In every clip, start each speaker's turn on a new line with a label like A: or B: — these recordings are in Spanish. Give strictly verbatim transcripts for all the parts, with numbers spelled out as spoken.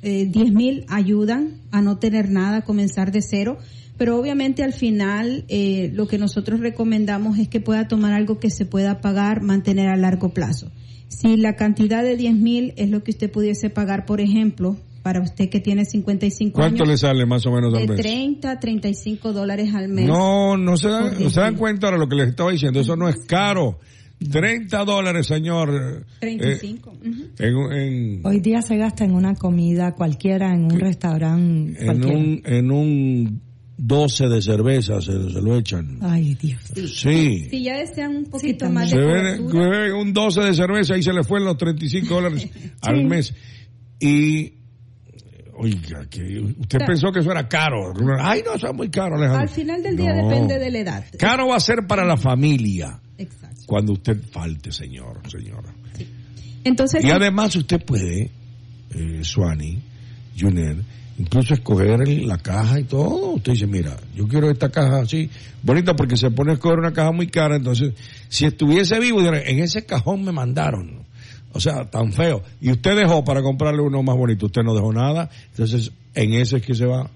A: eh, diez mil ayudan a no tener nada, a comenzar de cero, pero obviamente al final eh, lo que nosotros recomendamos es que pueda tomar algo que se pueda pagar, mantener a largo plazo. Si la cantidad de diez mil es lo que usted pudiese pagar, por ejemplo, para usted que tiene cincuenta y cinco
B: ¿Cuánto
A: años.
B: le sale más o menos al
A: de
B: mes?
A: De treinta a treinta y cinco dólares al mes.
B: No, no se dan, no se dan cuenta de lo que les estaba diciendo. Eso no es caro. treinta dólares, señor.
A: treinta y cinco.
B: Eh, uh-huh. en, en,
C: Hoy día se gasta en una comida cualquiera, en un que, restaurante cualquiera.
B: En un, en un doce de cerveza se, se lo echan.
C: Ay, Dios.
B: Sí. sí.
A: Si ya desean un poquito sí, más
B: se
A: de
B: ve,
A: cobertura.
B: Bebe un doce de cerveza y se le fue en los treinta y cinco dólares sí. al mes. Y oiga, que usted claro. pensó que eso era caro. Ay, no, eso es muy caro, Alejandro.
A: Al final del día
B: no.
A: depende de la edad.
B: Caro va a ser para la familia.
A: Exacto.
B: Cuando usted falte, señor, señora.
A: Sí. Entonces,
B: y además usted puede, eh, Suani, Junet, incluso escoger la caja y todo. Usted dice, mira, yo quiero esta caja así, bonita, porque se pone a escoger una caja muy cara. Entonces, si estuviese vivo, en ese cajón me mandaron. O sea, tan feo. Y usted dejó para comprarle uno más bonito. Usted no dejó nada. Entonces, en ese es que se va.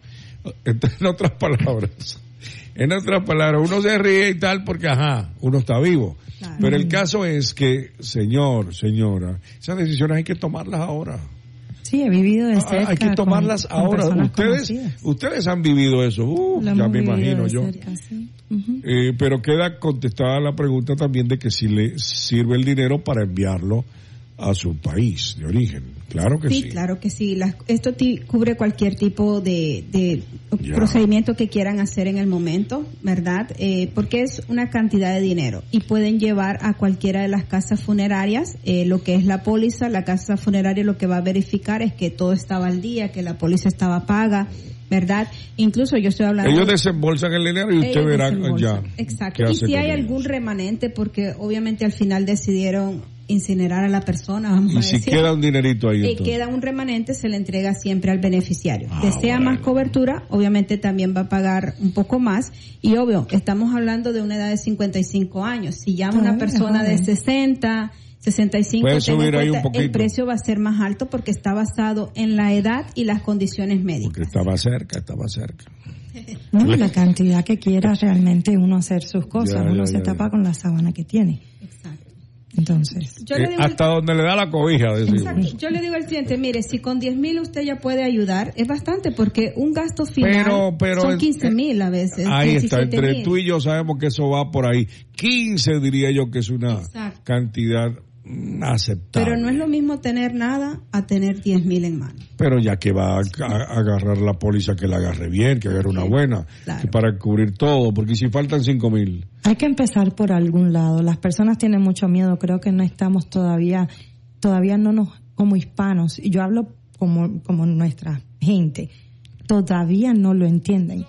B: En otras palabras, en otras palabras, uno se ríe y tal porque, ajá, uno está vivo. Claro. Pero el caso es que, señor, señora, esas decisiones hay que tomarlas ahora.
C: Sí, he vivido de cerca.
B: Hay que tomarlas
C: con,
B: ahora.
C: con
B: ustedes,
C: conocidas.
B: ustedes han vivido eso. Uh, ya me imagino yo.
C: Cerca, sí. Uh-huh.
B: eh, pero queda contestada la pregunta también de que si le sirve el dinero para enviarlo a su país de origen. Claro que sí.
A: Sí, claro que sí. Las, esto t- cubre cualquier tipo de, de procedimiento que quieran hacer en el momento, ¿verdad? Eh, porque es una cantidad de dinero y pueden llevar a cualquiera de las casas funerarias eh, lo que es la póliza. La casa funeraria lo que va a verificar es que todo estaba al día, que la póliza estaba paga, ¿verdad? Incluso yo estoy hablando...
B: Ellos desembolsan el dinero y usted verá ya.
A: Exacto. Y si hay algún remanente, porque obviamente al final decidieron incinerar a la persona, vamos
B: y
A: a decir.
B: Y si queda un dinerito ahí,
A: y
B: entonces.
A: queda un remanente, se le entrega siempre al beneficiario.
B: Ah,
A: Desea
B: bueno.
A: más cobertura, obviamente también va a pagar un poco más. Y obvio, estamos hablando de una edad de cincuenta y cinco años. Si llama una persona de sesenta, sesenta y cinco,
B: puede subir ahí un poquito.
A: El precio va a ser más alto porque está basado en la edad y las condiciones médicas.
B: Porque estaba cerca, estaba cerca.
C: No, la cantidad que quiera realmente uno hacer sus cosas,
B: ya,
C: uno
B: ya,
C: se
B: ya,
C: tapa
B: ya.
C: con la sábana que tiene.
A: Exacto.
C: Entonces,
A: yo le digo
B: eh, hasta
A: el...
B: donde le da la cobija.
A: Exacto. Yo le digo al cliente, mire, si con diez mil usted ya puede ayudar, es bastante porque un gasto final
B: pero, pero
A: son quince mil a veces.
B: Ahí está, entre
A: mil.
B: tú y yo sabemos que eso va por ahí. quince diría yo que es una Exacto. cantidad aceptable.
A: Pero no es lo mismo tener nada a tener diez mil en mano.
B: Pero ya que va a, a agarrar la póliza, que la agarre bien, que agarre una buena, claro. que para cubrir todo, porque si faltan cinco mil.
C: Hay que empezar por algún lado. Las personas tienen mucho miedo, creo que no estamos todavía, todavía no nos, como hispanos, y yo hablo como, como nuestra gente, todavía no lo entienden.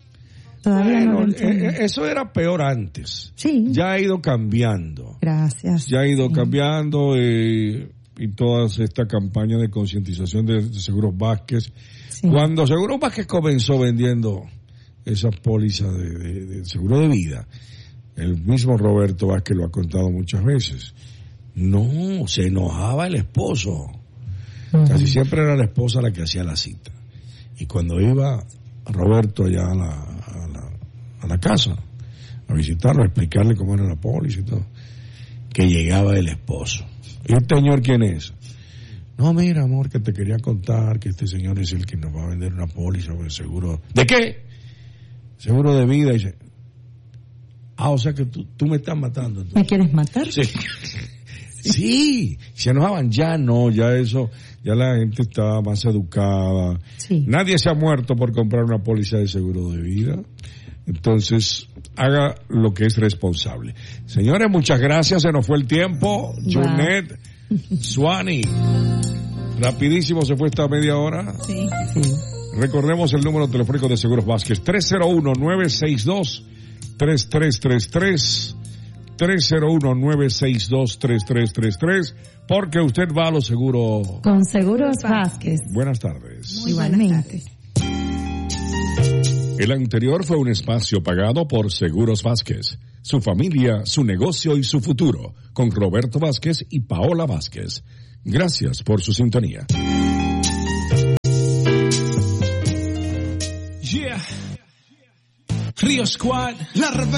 C: Todavía
B: bueno,
C: no lo entienden.
B: Eh, eso era peor antes.
C: Sí.
B: Ya ha ido cambiando.
C: Gracias.
B: Ya ha ido
C: sí.
B: cambiando eh, y toda esta campaña de concientización de, de Seguros Vázquez. Sí. Cuando Seguros Vázquez comenzó vendiendo esas pólizas de, de, de seguro de vida, el mismo Roberto Vázquez lo ha contado muchas veces. No, se enojaba el esposo. Uh-huh. Casi siempre era la esposa la que hacía la cita. Y cuando iba Roberto allá a la, a la, a la casa a visitarlo, a explicarle cómo era la póliza y todo, que llegaba el esposo. ¿Y este señor quién es? No, mira, amor, que te quería contar que este señor es el que nos va a vender una póliza por el seguro. ¿De qué? Seguro de vida. Y dice, ah, o sea que tú, tú me estás matando. Entonces.
C: ¿Me quieres matar?
B: Sí. Sí, se enojaban. Ya no, ya eso, ya la gente está más educada.
C: Sí.
B: Nadie se ha muerto por comprar una póliza de seguro de vida. Entonces, haga lo que es responsable. Señores, muchas gracias. Se nos fue el tiempo. Wow. Junet, Suani. Rapidísimo se fue esta media hora.
A: Sí.
C: Sí.
B: Recordemos el número telefónico de Seguros Vázquez. tres cero uno, nueve seis dos, tres tres tres tres. tres cero uno, nueve seis dos, tres tres tres tres, porque usted va a lo seguro.
C: Con Seguros Vázquez.
B: Buenas tardes.
A: Muy Igualmente.
B: El anterior fue un espacio pagado por Seguros Vázquez. Su familia, su negocio y su futuro, con Roberto Vázquez y Paola Vázquez. Gracias por su sintonía.
D: Yeah. Río Squad. La